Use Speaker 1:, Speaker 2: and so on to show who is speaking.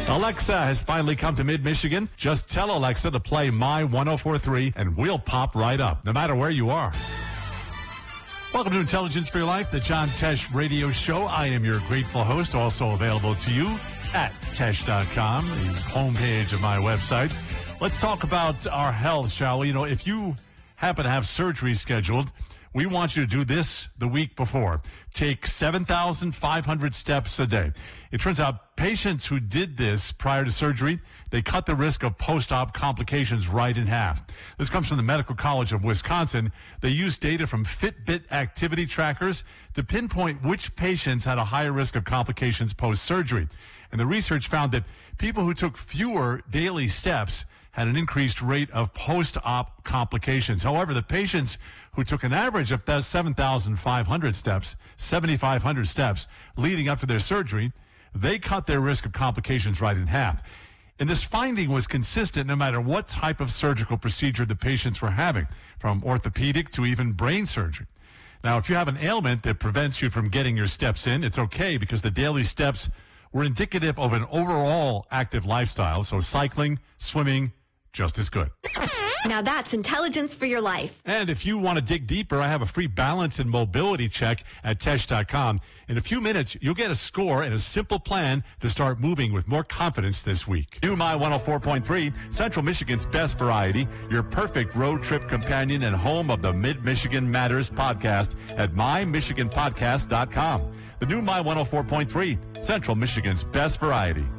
Speaker 1: Alexa has finally come to Mid-Michigan. Just tell Alexa to play My 104.3 and we'll pop right up, no matter where you are. Welcome to Intelligence for Your Life, the John Tesh radio show. I am your grateful host, also available to you at Tesh.com, the homepage of my website. Let's talk about our health, shall we? You know, if you happen to have surgery scheduled, we want you to do this the week before. Take 7,500 steps a day. It turns out patients who did this prior to surgery, they cut the risk of post-op complications right in half. This comes from the Medical College of Wisconsin. They used data from Fitbit activity trackers to pinpoint which patients had a higher risk of complications post-surgery. And the research found that people who took fewer daily steps had an increased rate of post-op complications. However, the patients who took an average of 7,500 steps, 7,500 steps leading up to their surgery, they cut their risk of complications right in half. And this finding was consistent no matter what type of surgical procedure the patients were having, from orthopedic to even brain surgery. Now, if you have an ailment that prevents you from getting your steps in, it's okay because the daily steps were indicative of an overall active lifestyle. So cycling, swimming, just as good.
Speaker 2: Now that's intelligence for your life.
Speaker 1: And if you want to dig deeper, I have a free balance and mobility check at Tesh.com. In a few minutes, you'll get a score and a simple plan to start moving with more confidence this week. New My 104.3, Central Michigan's best variety, your perfect road trip companion and home of the Mid-Michigan Matters podcast at mymichiganpodcast.com. The new My 104.3, Central Michigan's best variety.